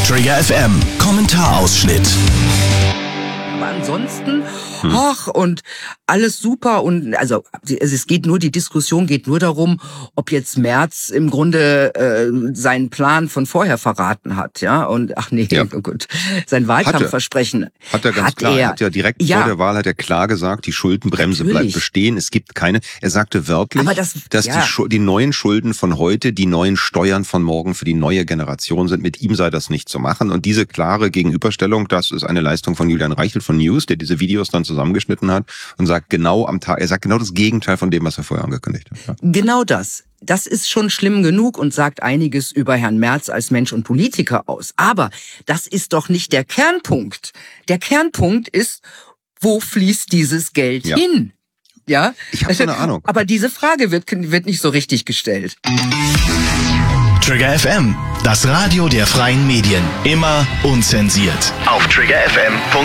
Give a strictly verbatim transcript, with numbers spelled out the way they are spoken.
Trigger F M, Kommentarausschnitt. Aber ansonsten, hm. ach, und alles super und also es geht nur, die Diskussion geht nur darum, ob jetzt Merz im Grunde äh, seinen Plan von vorher verraten hat, ja, und ach nee, ja. oh gut, sein Wahlkampfversprechen hat er, hat er ganz hat klar, er, er hat ja direkt ja, vor der Wahl hat er klar gesagt, die Schuldenbremse natürlich. bleibt bestehen, es gibt keine, er sagte wörtlich, Aber das, dass ja. die, Schu- die neuen Schulden von heute die neuen Steuern von morgen für die neue Generation sind, mit ihm sei das nicht zu machen und diese klare Gegenüberstellung, das ist eine Leistung von Julian Reichelt von News, der diese Videos dann zusammengeschnitten hat und sagt genau am Tag, er sagt genau das Gegenteil von dem, was er vorher angekündigt hat. Ja. Genau das. Das ist schon schlimm genug und sagt einiges über Herrn Merz als Mensch und Politiker aus. Aber das ist doch nicht der Kernpunkt. Der Kernpunkt ist, wo fließt dieses Geld ja. hin? Ja? Ich habe so eine Ahnung. Aber diese Frage wird, wird nicht so richtig gestellt. Trigger F M, das Radio der freien Medien. Immer unzensiert. Auf trigger f m punkt